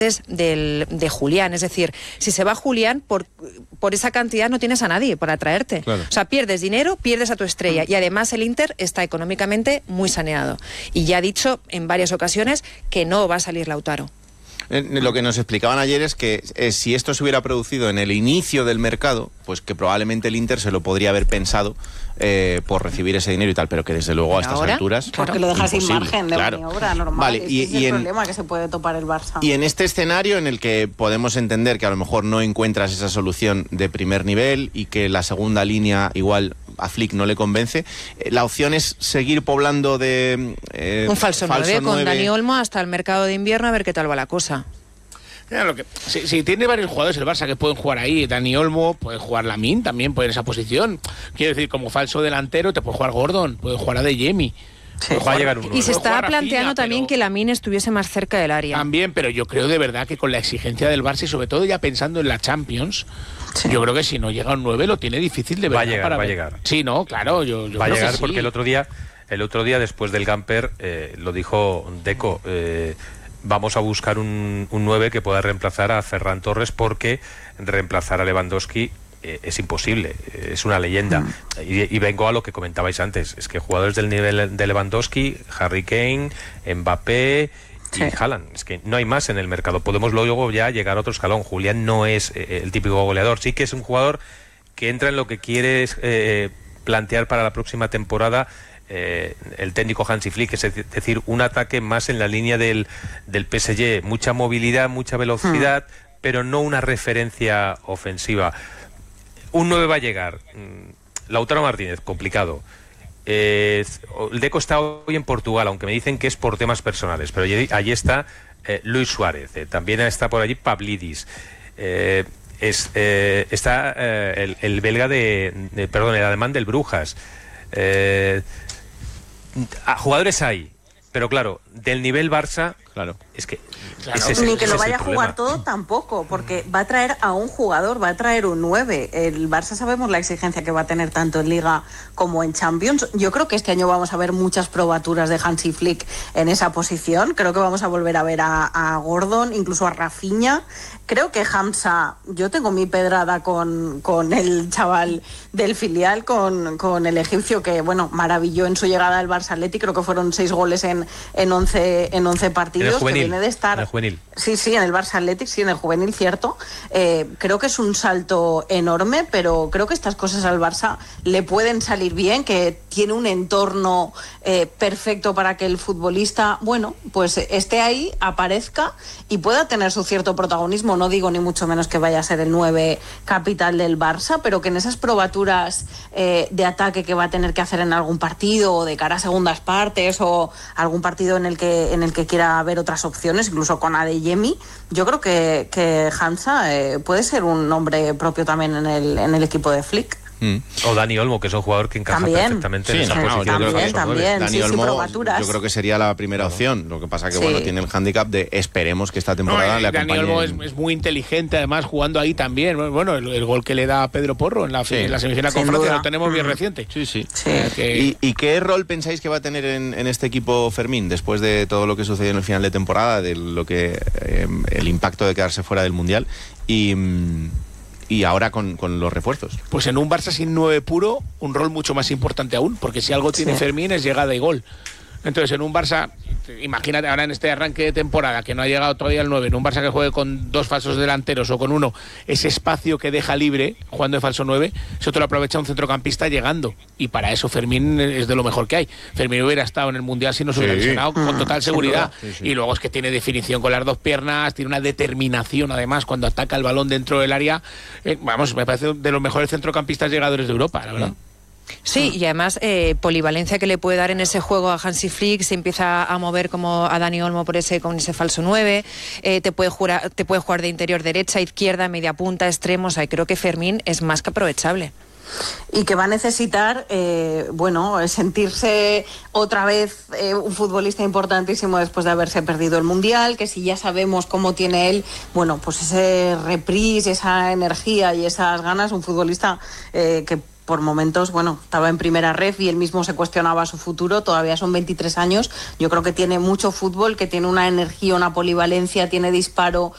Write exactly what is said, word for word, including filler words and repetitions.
Del, de Julián, es decir, si se va Julián, por, por esa cantidad no tienes a nadie para traerte. Claro. O sea, pierdes dinero, pierdes a tu estrella, y además el Inter está económicamente muy saneado. Y ya ha dicho en varias ocasiones que no va a salir Lautaro. Lo que nos explicaban ayer es que eh, si esto se hubiera producido en el inicio del mercado, pues que probablemente el Inter se lo podría haber pensado eh, por recibir ese dinero y tal, pero que desde luego a estas ahora, alturas... Porque lo dejas sin margen de claro. maniobra normal. Vale, Ese y, es y el en, problema que se puede topar el Barça. Y en este escenario en el que podemos entender que a lo mejor no encuentras esa solución de primer nivel y que la segunda línea igual a Flick no le convence, eh, la opción es seguir poblando de... Eh, un falso, falso nueve con Dani Olmo hasta el mercado de invierno a ver qué tal va la cosa. Mira, lo que, si, si tiene varios jugadores el Barça que pueden jugar ahí, Dani Olmo, puede jugar Lamine, también puede en esa posición. Quiero decir, como falso delantero te puede jugar Gordon, puede jugar Adeyemi. Sí, va a llegar uno, y se está planteando Rafinha, también que Lamine estuviese más cerca del área. También, pero yo creo de verdad que con la exigencia del Barça y sobre todo ya pensando en la Champions, sí. Yo creo que si no llega un nueve lo tiene difícil de ver. Va a llegar, para va ver. a llegar. Sí, no, claro. Yo, yo va a creo llegar que sí. porque el otro día, el otro día después del Gamper, eh, lo dijo Deco, eh, vamos a buscar un, un nueve que pueda reemplazar a Ferran Torres porque reemplazar a Lewandowski eh, es imposible, es una leyenda. Mm. Y, y vengo a lo que comentabais antes, es que jugadores del nivel de Lewandowski, Harry Kane, Mbappé y sí. Haaland, es que no hay más en el mercado. Podemos luego ya llegar a otro escalón. Julián no es eh, el típico goleador, sí que es un jugador que entra en lo que quieres eh, plantear para la próxima temporada. Eh, el técnico Hansi Flick, es decir, un ataque más en la línea del, del P S G, mucha movilidad, mucha velocidad, hmm. pero no una referencia ofensiva. Un nueve va a llegar. Lautaro Martínez, complicado. Eh, el Deco está hoy en Portugal, aunque me dicen que es por temas personales, pero allí, allí está eh, Luis Suárez, eh, también está por allí Pavlidis. Eh, es, eh, está eh, el, el belga de, de, perdón, el alemán del Brujas. Eh, a jugadores hay, pero claro, del nivel Barça, claro, es que claro. Ese, ese, ni que lo vaya a jugar todo tampoco, porque va a traer a un jugador, va a traer un nueve. El Barça sabemos la exigencia que va a tener tanto en Liga como en Champions. Yo creo que este año vamos a ver muchas probaturas de Hansi Flick en esa posición. Creo que vamos a volver a ver a, a Gordon, incluso a Rafinha. Creo que Hamza, yo tengo mi pedrada con, con el chaval del filial, con, con el egipcio que, bueno, maravilló en su llegada al Barça Atleti. Creo que fueron seis goles en, en, once, en once partidos. En el juvenil, que viene de estar, en el juvenil. Sí, sí, en el Barça Athletic, sí, en el juvenil, cierto. Eh, creo que es un salto enorme, pero creo que estas cosas al Barça le pueden salir bien, que tiene un entorno eh, perfecto para que el futbolista, bueno, pues esté ahí, aparezca y pueda tener su cierto protagonismo. No digo ni mucho menos que vaya a ser el nueve capital del Barça, pero que en esas probaturas eh, de ataque que va a tener que hacer en algún partido o de cara a segundas partes o algún partido en el que en el que quiera ver otras opciones, incluso con Adeyemi, yo creo que, que Hamza eh, puede ser un nombre propio también en el, en el equipo de Flick. Mm. O Dani Olmo, que es un jugador que encaja también. perfectamente sí, en esa no, posición. También, de también, Dani sí, Olmo, probaturas. yo creo que sería la primera opción. Lo que pasa que sí. bueno, tiene el hándicap de esperemos que esta temporada no, le Dani acompañe. Olmo es, es muy inteligente, además jugando ahí también. Bueno, el, el gol que le da a Pedro Porro en la, sí. en la semifinal con Francia lo tenemos bien reciente. Sí, sí. sí. Que... ¿Y, ¿Y qué rol pensáis que va a tener en, en este equipo Fermín después de todo lo que sucedió en el final de temporada, de lo que eh, el impacto de quedarse fuera del Mundial y y ahora con, con los refuerzos? Pues en un Barça sin nueve puro, un rol mucho más importante aún, porque si algo tiene sí. Fermín es llegada y gol. Entonces en un Barça, imagínate ahora en este arranque de temporada que no ha llegado todavía el nueve, en un Barça que juegue con dos falsos delanteros o con uno, ese espacio que deja libre jugando de falso nueve, eso te lo aprovecha un centrocampista llegando, y para eso Fermín es de lo mejor que hay. Fermín hubiera estado en el Mundial si no se hubiera sí. lesionado con total seguridad, sí, sí. y luego es que tiene definición con las dos piernas, tiene una determinación además cuando ataca el balón dentro del área, eh, vamos, me parece de los mejores centrocampistas llegadores de Europa, la verdad. Mm. Sí, y además eh, polivalencia que le puede dar en ese juego a Hansi Flick, se empieza a mover como a Dani Olmo por ese con ese falso nueve, eh, te puede jugar, te puede jugar de interior derecha, izquierda, media punta, extremos, o sea, creo que Fermín es más que aprovechable. Y que va a necesitar, eh, bueno, sentirse otra vez eh, un futbolista importantísimo después de haberse perdido el Mundial, que si ya sabemos cómo tiene él, bueno, pues ese reprise, esa energía y esas ganas, un futbolista eh, que por momentos, bueno, estaba en primera ref y él mismo se cuestionaba su futuro, todavía son veintitrés años, yo creo que tiene mucho fútbol, que tiene una energía, una polivalencia, tiene disparo,